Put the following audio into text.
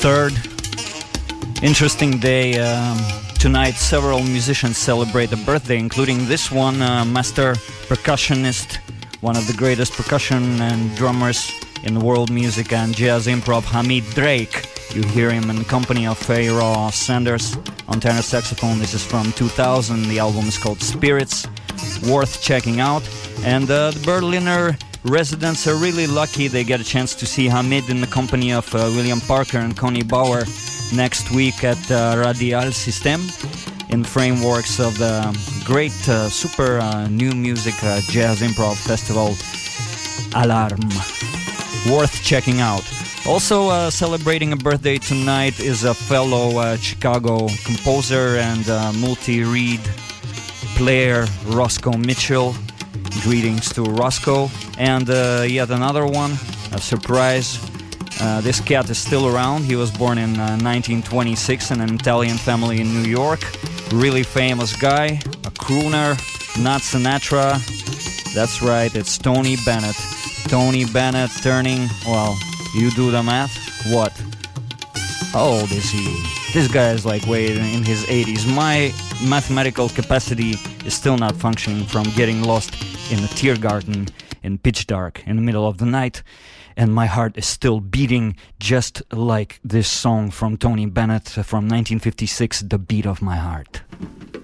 3rd. Interesting day. Tonight several musicians celebrate a birthday, including this one, master percussionist, one of the greatest percussion and drummers in world music and jazz improv, Hamid Drake. You hear him in the company of Pharoah Sanders on tenor saxophone. This is from 2000. The album is called Spirits, worth checking out. And the Berliner residents are really lucky. They get a chance to see Hamid in the company of William Parker and Connie Bauer next week at Radial System in frameworks of the great super new music jazz improv festival Alarm. Worth checking out. Also celebrating a birthday tonight is a fellow Chicago composer and multi-reed player, Roscoe Mitchell. Greetings to Roscoe. And yet another one, a surprise. This cat is still around. He was born in 1926 in an Italian family in New York. Really famous guy, a crooner, not Sinatra. That's right, it's Tony Bennett. Tony Bennett turning, well, you do the math, what? How old is he? This guy is like way in his 80s. My mathematical capacity is still not functioning from getting lost in a Tiergarten in pitch dark in the middle of the night. And my heart is still beating just like this song from Tony Bennett from 1956, The Beat of My Heart.